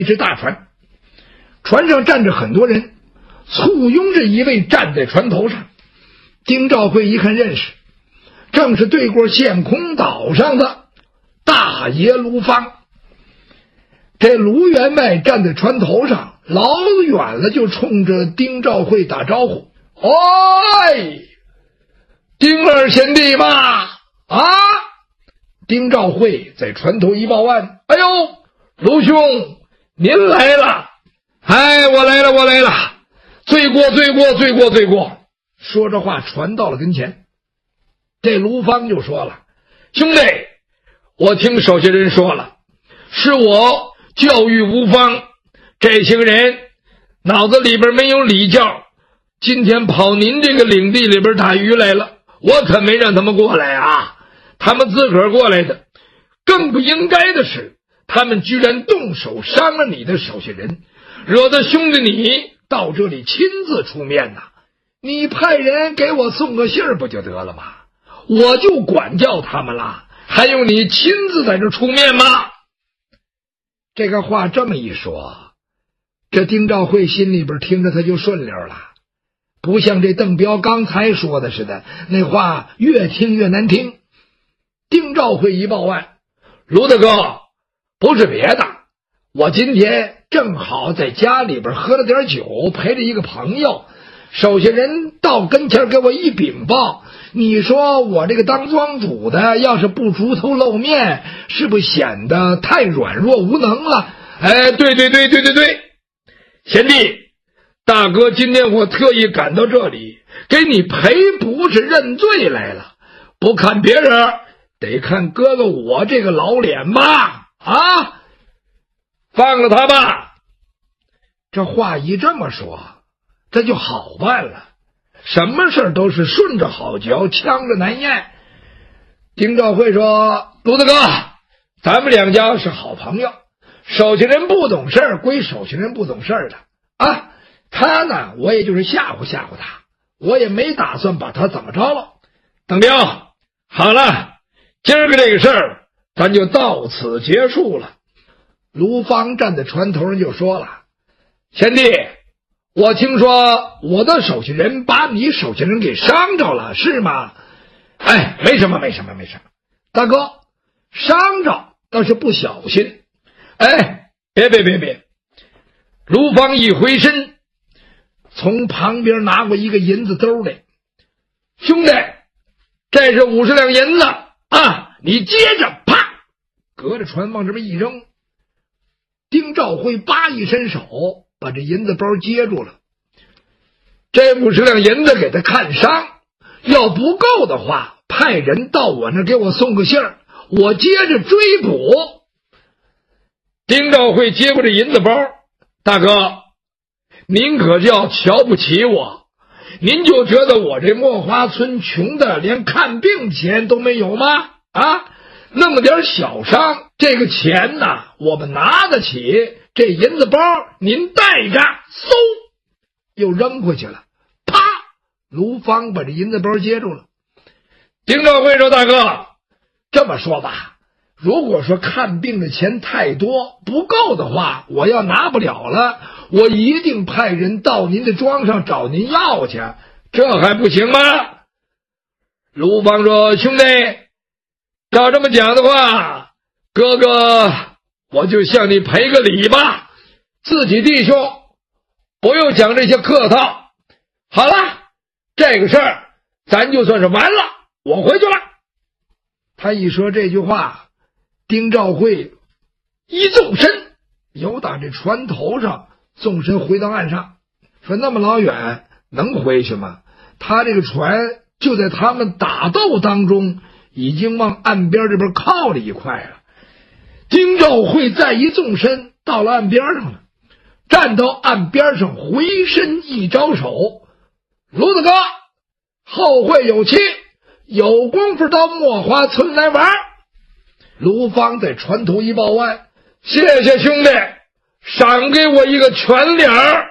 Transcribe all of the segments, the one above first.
一只大船，船上站着很多人，簇拥着一位站在船头上。丁兆会一看认识，正是对过陷空岛上的大爷卢方。这卢员外站在船头上，老远了就冲着丁兆会打招呼：“哎，丁二贤弟嘛！”啊！丁兆会在船头一报案：“哎呦，卢兄，您来了！哎，我来了！罪过！”说着话传到了跟前。这卢方就说了：“兄弟，我听手下人说了，是我教育无方，这些个人脑子里边没有礼教，今天跑您这个领地里边打鱼来了，我可没让他们过来啊，他们自个儿过来的。更不应该的是，他们居然动手伤了你的手下人，惹得兄弟你到这里亲自出面呐。你派人给我送个信儿不就得了吗？我就管教他们了，还用你亲自在这出面吗？”这个话这么一说，这丁兆会心里边听着他就顺溜了，不像这邓彪刚才说的似的，那话越听越难听。丁兆会一报案：“卢大哥，不是别的，我今天正好在家里边喝了点酒，陪着一个朋友，手下人到跟前给我一禀报，你说我这个当庄主的要是不出头露面，是不是显得太软弱无能了？”哎，对，贤弟，大哥今天我特意赶到这里给你赔不是认罪来了，不看别人，得看哥哥我这个老脸吧！啊，放了他吧！这话一这么说，这就好办了，什么事都是顺着好嚼，呛着难咽。丁兆会说：“卢大哥，咱们两家是好朋友，手下人不懂事归手下人不懂事的啊。他呢，我也就是吓唬吓唬他，我也没打算把他怎么着了。邓彪，好了，今儿个这个事儿咱就到此结束了。”卢方站在船头上就说了：“贤弟，我听说我的手下人把你手下人给伤着了，是吗？”“哎，没什么。大哥，伤着倒是不小心。”“哎，别！”卢方一回身，从旁边拿过一个银子兜来：“兄弟，这是50两银子啊，你接着！”啪，隔着船往这边一扔。丁兆会叭一伸手，把这银子包接住了。这50两银子给他看伤，要不够的话，派人到我那给我送个信儿，我接着追捕。丁兆会接过这银子包：“大哥，您可叫瞧不起我，您就觉得我这墨花村穷的连看病钱都没有吗？啊，那么点小伤，这个钱呢，我们拿得起，这银子包您带着。”嗖，又扔回去了。啪，卢方把这银子包接住了。丁兆会说：“大哥，这么说吧，如果说看病的钱太多不够的话，我要拿不了了，我一定派人到您的庄上找您要去，这还不行吗？”卢方说：“兄弟，要这么讲的话，哥哥我就向你赔个礼吧，自己弟兄不用讲这些客套。好了，这个事儿咱就算是完了，我回去了。”他一说这句话，丁兆会一纵身，由打这船头上纵身回到岸上。说那么老远能回去吗？他这个船就在他们打斗当中已经往岸边这边靠了一块了。丁兆会再一纵身到了岸边上了，站到岸边上回身一招手：“卢大哥，后会有期，有功夫到墨花村来玩。”卢方在船头一报案：“谢谢兄弟，赏给我一个全脸儿。”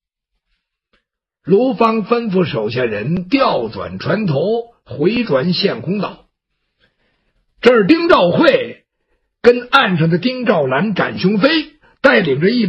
卢方吩咐手下人调转船头，回转陷空岛。这儿丁兆会跟岸上的丁兆兰、展雄飞带领着一